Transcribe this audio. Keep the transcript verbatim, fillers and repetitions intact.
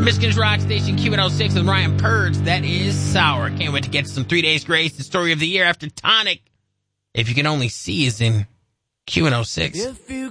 Michigan's Rock Station, Q one oh six with Ryan Purge. That is Sour. Can't wait to get to some Three Days Grace, the story of the year after Tonic. If You Can Only See is in Q one oh six. If you